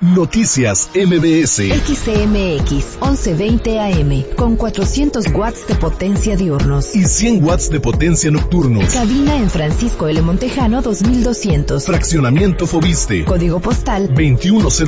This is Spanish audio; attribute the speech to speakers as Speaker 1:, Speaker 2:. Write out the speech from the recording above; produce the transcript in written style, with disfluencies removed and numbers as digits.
Speaker 1: Noticias MBS.
Speaker 2: XCMX 1120 AM con 400 watts de potencia diurnos
Speaker 1: y 100 watts de potencia nocturnos.
Speaker 2: Cabina en Francisco L. Montejano 2200.
Speaker 1: Fraccionamiento Fobiste.
Speaker 2: Código postal
Speaker 1: 2100.